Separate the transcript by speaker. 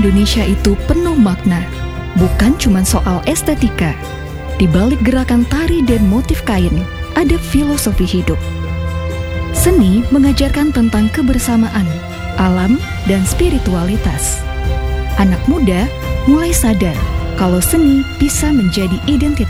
Speaker 1: Indonesia itu penuh makna, bukan cuma soal estetika. Di balik gerakan tari dan motif kain, ada filosofi hidup. Seni mengajarkan tentang kebersamaan, alam, dan spiritualitas. Anak muda mulai sadar kalau seni bisa menjadi identitas